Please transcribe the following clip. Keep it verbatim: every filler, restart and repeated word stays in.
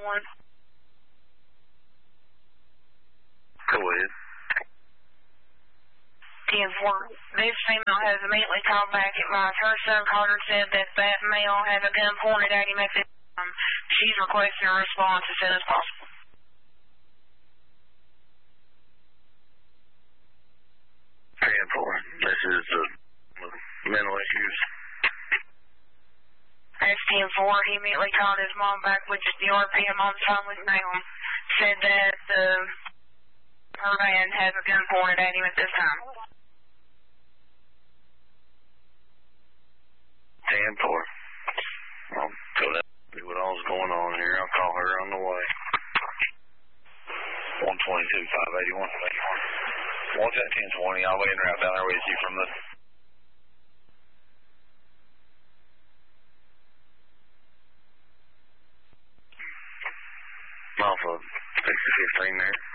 one. Go ahead. ten four. This female has immediately called back advised her son called her and said that that male has a gun pointed at him at this time. She's requesting a response as soon as possible. ten four. This is the mental issues. That's ten four. He immediately called his mom back, which is the R P M on the phone with now. Said that uh, her man has a gun pointed at him at this time. ten four. I'll go down and see what all's going on here. I'll call her on the way. one twenty-two, five eighty-one. Watch that ten twenty. I'll wait and route down there with you from the... Off of sixty fifteen there.